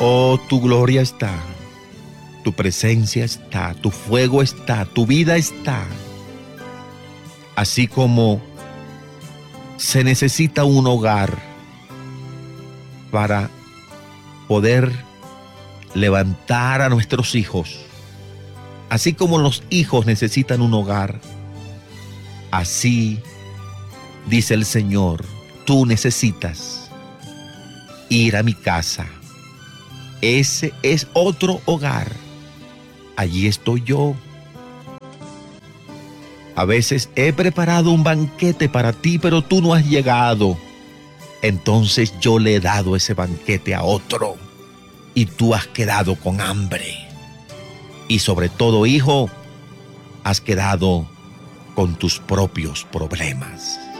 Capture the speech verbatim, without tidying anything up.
Oh, tu gloria está, tu presencia está, tu fuego está, tu vida está. Así como se necesita un hogar para poder levantar a nuestros hijos, así como los hijos necesitan un hogar, así dice el Señor, tú necesitas ir a mi casa. Ese es otro hogar. Allí estoy yo. A veces he preparado un banquete para ti, pero tú no has llegado. Entonces yo le he dado ese banquete a otro y tú has quedado con hambre. Y sobre todo, hijo, has quedado con tus propios problemas.